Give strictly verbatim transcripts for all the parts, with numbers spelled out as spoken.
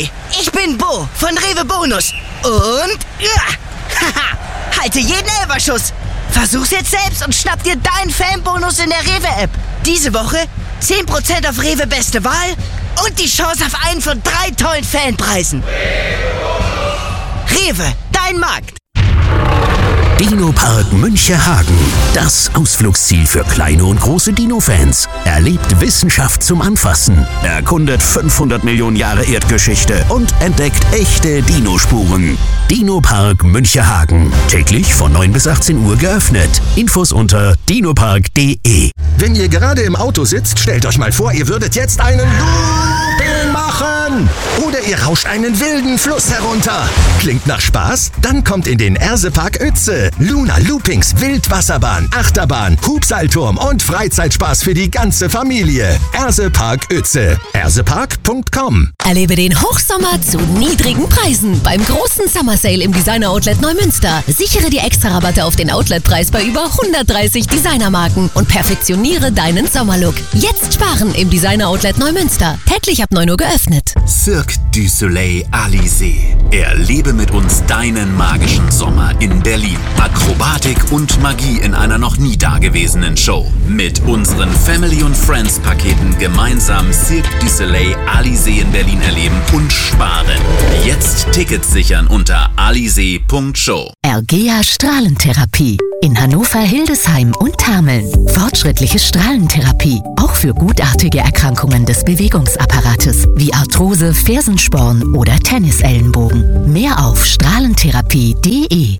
Hi, ich bin Bo von Rewe Bonus. Und ja, haha, halte jeden Elferschuss. Versuch's jetzt selbst und schnapp dir deinen Fanbonus in der Rewe-App. Diese Woche zehn Prozent auf Rewe Beste Wahl und die Chance auf einen von drei tollen Fanpreisen. Rewe, dein Markt. Dino-Park Münchehagen. Das Ausflugsziel für kleine und große Dino-Fans. Erlebt Wissenschaft zum Anfassen, erkundet fünfhundert Millionen Jahre Erdgeschichte und entdeckt echte Dinospuren. Dino-Park Münchehagen. Täglich von neun bis achtzehn Uhr geöffnet. Infos unter dinopark punkt de. Wenn ihr gerade im Auto sitzt, stellt euch mal vor, ihr würdet jetzt einen Looping machen. Oder ihr rauscht einen wilden Fluss herunter. Klingt nach Spaß? Dann kommt in den Ersepark Uetze. Luna Loopings, Wildwasserbahn, Achterbahn, Hubseilturm und Freizeitspaß für die ganze Familie. Ersepark Uetze. ersepark punkt com. Erlebe den Hochsommer zu niedrigen Preisen beim großen Summer Sale im Designer Outlet Neumünster. Sichere die Extra-Rabatte auf den Outletpreis bei über hundertdreißig Designermarken und perfektioniere deinen Sommerlook. Jetzt sparen im Designer Outlet Neumünster. Täglich ab neun Uhr geöffnet. Cirque du Soleil Alizé. Erlebe mit uns deinen magischen Sommer in Berlin. Akrobatik und Magie in einer noch nie dagewesenen Show. Mit unseren Family- und Friends-Paketen gemeinsam Cirque du Soleil Alizé in Berlin erleben und sparen. Jetzt Tickets sichern unter alizé punkt show. Ergea Strahlentherapie. In Hannover, Hildesheim und Hameln. Fortschrittliche Strahlentherapie. Auch für gutartige Erkrankungen des Bewegungsapparates wie Arthrose, Fersensporn oder Tennisellenbogen. Mehr auf strahlentherapie punkt de.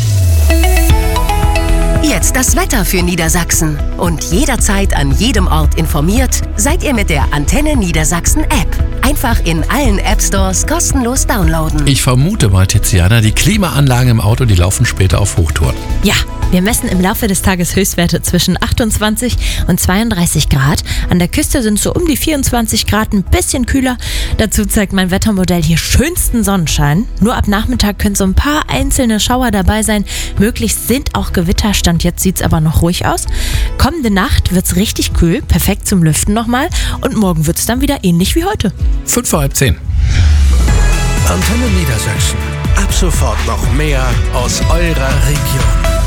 Jetzt das Wetter für Niedersachsen. Und jederzeit an jedem Ort informiert, seid ihr mit der Antenne Niedersachsen App. Einfach in allen App Stores kostenlos downloaden. Ich vermute mal, Tiziana, die Klimaanlagen im Auto, die laufen später auf Hochtouren. Ja, wir messen im Laufe des Tages Höchstwerte zwischen achtundzwanzig und zweiunddreißig Grad. An der Küste sind so um die vierundzwanzig Grad, ein bisschen kühler. Dazu zeigt mein Wettermodell hier schönsten Sonnenschein. Nur ab Nachmittag können so ein paar einzelne Schauer dabei sein. Möglich sind auch Gewitter. Stand jetzt sieht es aber noch ruhig aus. Kommende Nacht wird es richtig kühl, perfekt zum Lüften nochmal. Und morgen wird es dann wieder ähnlich wie heute. Fünf vor halb zehn. Antenne Niedersachsen. Ab sofort noch mehr aus eurer Region.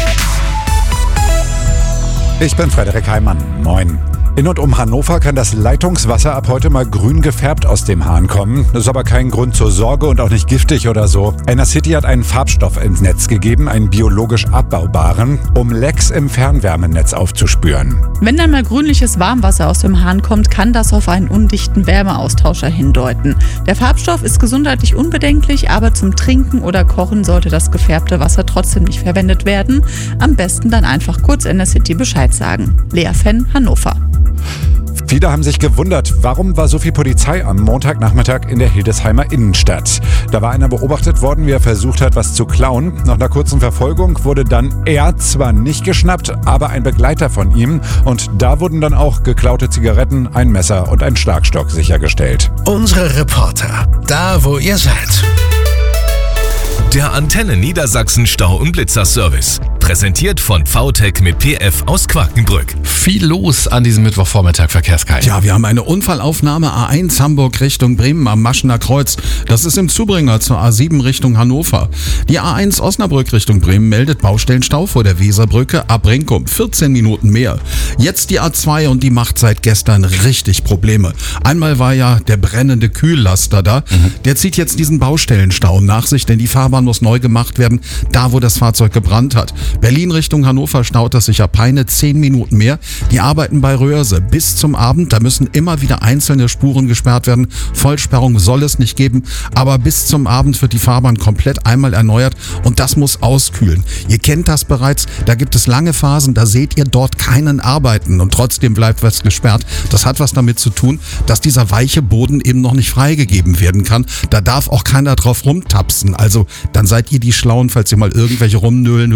Ich bin Frederik Heimann. Moin. In und um Hannover kann das Leitungswasser ab heute mal grün gefärbt aus dem Hahn kommen. Das ist aber kein Grund zur Sorge und auch nicht giftig oder so. Enercity hat einen Farbstoff ins Netz gegeben, einen biologisch abbaubaren, um Lecks im Fernwärmenetz aufzuspüren. Wenn dann mal grünliches Warmwasser aus dem Hahn kommt, kann das auf einen undichten Wärmeaustauscher hindeuten. Der Farbstoff ist gesundheitlich unbedenklich, aber zum Trinken oder Kochen sollte das gefärbte Wasser trotzdem nicht verwendet werden. Am besten dann einfach kurz Enercity Bescheid sagen. Lea Fenn, Hannover. Viele haben sich gewundert, warum war so viel Polizei am Montagnachmittag in der Hildesheimer Innenstadt. Da war einer beobachtet worden, wie er versucht hat, was zu klauen. Nach einer kurzen Verfolgung wurde dann er zwar nicht geschnappt, aber ein Begleiter von ihm. Und da wurden dann auch geklaute Zigaretten, ein Messer und ein Schlagstock sichergestellt. Unsere Reporter, da wo ihr seid. Der Antenne Niedersachsen Stau- und Blitzer-Service. Präsentiert von V T E C mit P F aus Quakenbrück. Viel los an diesem Mittwochvormittag, Verkehrskai. Ja, wir haben eine Unfallaufnahme A eins Hamburg Richtung Bremen am Maschener Kreuz. Das ist im Zubringer zur A sieben Richtung Hannover. Die A eins Osnabrück Richtung Bremen meldet Baustellenstau vor der Weserbrücke ab Brinkum. vierzehn Minuten mehr. Jetzt die A zwei und die macht seit gestern richtig Probleme. Einmal war ja der brennende Kühllaster da. Mhm. Der zieht jetzt diesen Baustellenstau nach sich, denn die Fahrbahn muss neu gemacht werden, da wo das Fahrzeug gebrannt hat. Berlin Richtung Hannover staut das sich ab Peine zehn Minuten mehr. Die arbeiten bei Röhrse bis zum Abend. Da müssen immer wieder einzelne Spuren gesperrt werden. Vollsperrung soll es nicht geben, aber bis zum Abend wird die Fahrbahn komplett einmal erneuert und das muss auskühlen. Ihr kennt das bereits, da gibt es lange Phasen, da seht ihr dort keinen arbeiten und trotzdem bleibt was gesperrt. Das hat was damit zu tun, dass dieser weiche Boden eben noch nicht freigegeben werden kann. Da darf auch keiner drauf rumtapsen. Also dann seid ihr die Schlauen, falls ihr mal irgendwelche rumnöhlen hört.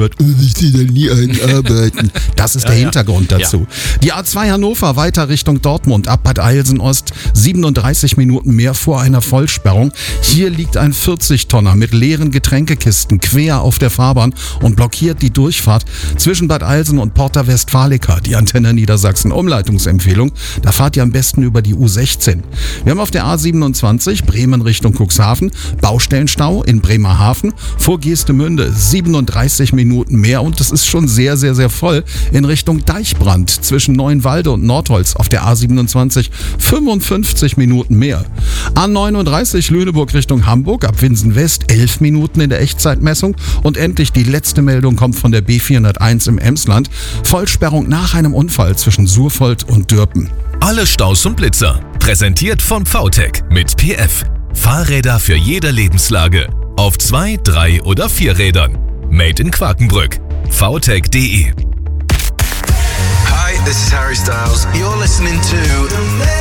ich sehe da nie einen arbeiten. Das ist der ja, Hintergrund ja. dazu. Ja. Die A zwei Hannover weiter Richtung Dortmund ab Bad Eilsen-Ost, siebenunddreißig Minuten mehr vor einer Vollsperrung. Hier liegt ein vierzig-Tonner mit leeren Getränkekisten quer auf der Fahrbahn und blockiert die Durchfahrt zwischen Bad Eilsen und Porta Westfalica. Die Antenne Niedersachsen Umleitungsempfehlung, da fahrt ihr am besten über die U sechzehn. Wir haben auf der A siebenundzwanzig Bremen Richtung Cuxhaven Baustellenstau in Bremerhaven, vor Geestemünde siebenunddreißig Minuten mehr und es ist schon sehr, sehr, sehr voll in Richtung Deichbrand zwischen Neuenwalde und Nordholz auf der A siebenundzwanzig fünfundfünfzig Minuten mehr. A neununddreißig Lüneburg Richtung Hamburg ab Winsen West elf Minuten in der Echtzeitmessung und endlich die letzte Meldung kommt von der B vierhunderteins im Emsland. Vollsperrung nach einem Unfall zwischen Surfold und Dürpen. Alle Staus und Blitzer. Präsentiert von VTech mit P F. Fahrräder für jede Lebenslage. Auf zwei, drei oder vier Rädern. Made in Quakenbrück. v tech punkt de. Hi, this is Harry Styles. You're listening to